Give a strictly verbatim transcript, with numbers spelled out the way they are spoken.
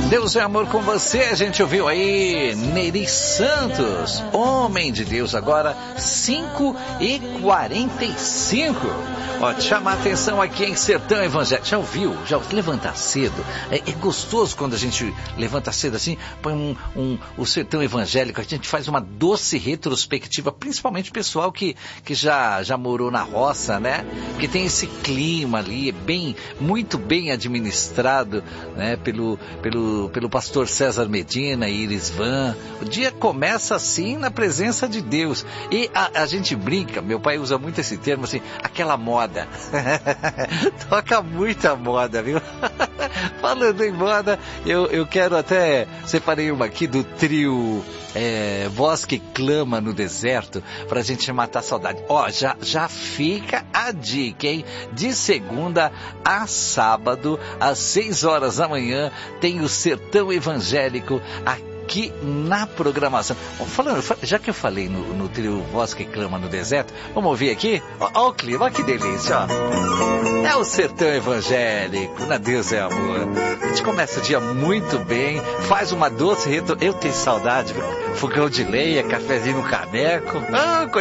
Deus é amor com você, a gente ouviu aí Neri Santos, Homem de Deus, agora cinco e quarenta e cinco. Ó, te chamar a atenção aqui em Sertão Evangélico. Já ouviu? Já levanta cedo. É, é gostoso quando a gente levanta cedo assim, põe um, um, o Sertão Evangélico, a gente faz uma doce retrospectiva, principalmente o pessoal que, que já, já morou na roça, né? Porque tem esse clima ali, bem, muito bem administrado, né? Pelo, pelo, pelo pastor César Medina e Iris Van. O dia começa assim na presença de Deus. E a, a gente brinca, meu pai usa muito esse termo assim, aquela moda. Toca muita moda, viu? Falando em moda, eu, eu quero até... Separei uma aqui do trio é, Voz que Clama no Deserto, pra gente matar a saudade. Ó, já, já fica a dica, hein? De segunda a sábado, às seis horas da manhã, tem o Sertão Evangélico aqui. Aqui na programação. Falando, já que eu falei no, no trio Voz que Clama no Deserto, vamos ouvir aqui? Olha o clima, olha que delícia, ó. É o Sertão Evangélico, na Deus é amor. A gente começa o dia muito bem, faz uma doce retro... Eu tenho saudade, fogão de lenha, cafezinho no caneco. Ah,